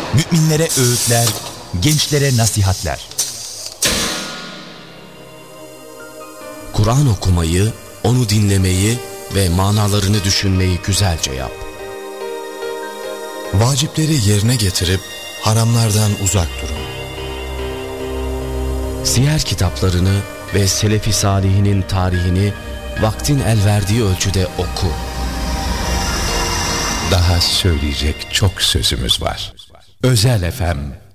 Müminlere öğütler, gençlere nasihatler. Kur'an okumayı, onu dinlemeyi ve manalarını düşünmeyi güzelce yap. Vacipleri yerine getirip haramlardan uzak durun. Siyer kitaplarını ve Selefi Salihinin tarihini vaktin el verdiği ölçüde oku. Daha söyleyecek çok sözümüz var. Özel FM